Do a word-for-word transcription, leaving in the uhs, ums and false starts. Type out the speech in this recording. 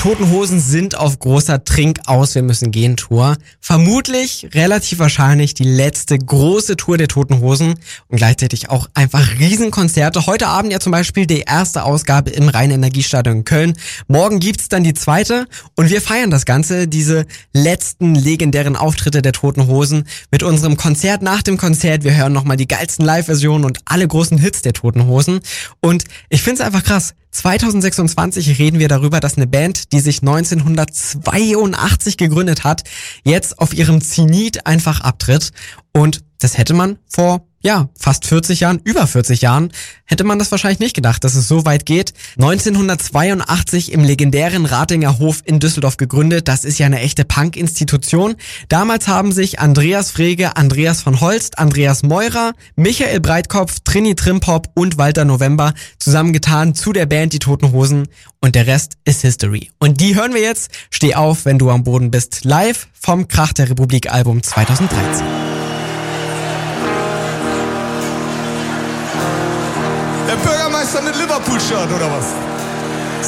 Toten Hosen sind auf großer Trink-aus, wir müssen gehen Tour. Vermutlich, relativ wahrscheinlich die letzte große Tour der Toten Hosen und gleichzeitig auch einfach Riesenkonzerte. Heute Abend ja zum Beispiel die erste Ausgabe im Rhein-Energiestadion in Köln. Morgen gibt's dann die zweite und wir feiern das Ganze, diese letzten legendären Auftritte der Toten Hosen mit unserem Konzert nach dem Konzert. Wir hören nochmal die geilsten Live-Versionen und alle großen Hits der Toten Hosen. Und ich find's einfach krass. zwanzig sechsundzwanzig reden wir darüber, dass eine Band, die sich neunzehnhundertzweiundachtzig gegründet hat, jetzt auf ihrem Zenit einfach abtritt. Und das hätte man vor, ja, fast vierzig Jahren, über vierzig Jahren, hätte man das wahrscheinlich nicht gedacht, dass es so weit geht. neunzehnhundertzweiundachtzig im legendären Ratinger Hof in Düsseldorf gegründet. Das ist ja eine echte Punk-Institution. Damals haben sich Andreas Frege, Andreas von Holst, Andreas Meurer, Michael Breitkopf, Trini Trimpop und Walter November zusammengetan zu der Band Die Toten Hosen. Und der Rest ist History. Und die hören wir jetzt. Steh auf, wenn du am Boden bist. Live vom Krach der Republik Album zweitausenddreizehn. Der Bürgermeister mit Liverpool-Shirt, oder was?